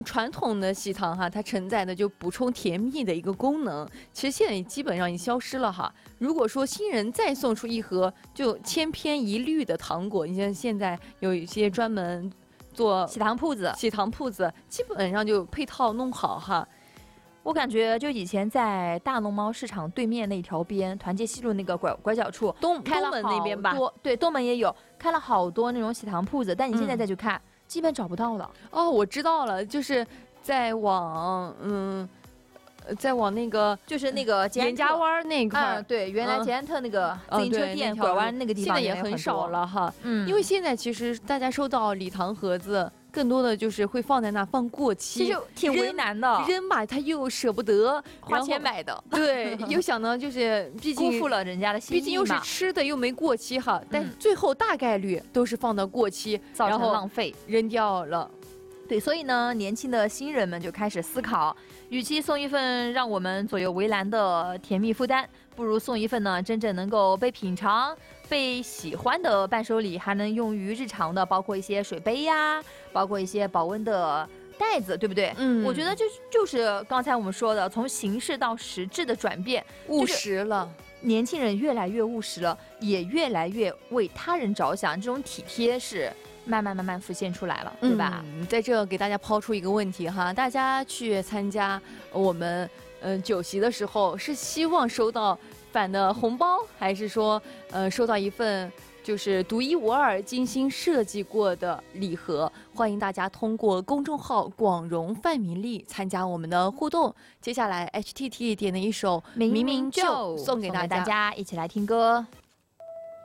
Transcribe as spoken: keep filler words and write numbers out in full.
传统的喜糖哈，它承载的就补充甜蜜的一个功能，其实现在基本上已经消失了哈。如果说新人再送出一盒就千篇一律的糖果，你像现在有一些专门做喜糖铺子， 喜糖铺子基本上就配套弄好哈。 我感觉就以前在大龙猫市场对面那条边，团结西路那个拐拐角处， 东开了东门那边吧， 对，东门也有开了好多那种喜糖铺子，但你现在再去看。嗯，基本找不到了。 哦，我知道了，就是在往嗯，在往那个就是那个严家湾那块儿、 嗯，对，原来捷安特那个自行车店拐弯那个地方，现在也很少了哈。 嗯， 因为现在其实大家收到礼糖盒子，更多的就是会放在那放过期， 其实挺为难的， 扔吧他又舍不得花钱买的， 对，又想呢就是毕竟辜负了人家的心意嘛， 毕竟又是吃的又没过期哈，嗯、但最后大概率都是放到过期， 造成浪费， 扔掉了。 对，所以呢，年轻的新人们就开始思考，与其送一份让我们左右为难的甜蜜负担，不如送一份呢真正能够被品尝、被喜欢的伴手礼，还能用于日常的，包括一些水杯呀，包括一些保温的袋子，对不对？ 嗯， 我觉得就就是刚才我们说的，从形式到实质的转变， 务实了。 年轻人越来越务实了，也越来越为他人着想，这种体贴是慢慢慢慢浮现出来了，对吧？ 嗯，在这给大家抛出一个问题哈，大家去参加我们嗯、呃、酒席的时候，是希望收到返的红包，还是说呃收到一份就是独一无二、精心设计过的礼盒？欢迎大家通过公众号“广荣范米粒”参加我们的互动。接下来 H T T 点的一首《明明就》送给大家， 大家一起来听歌。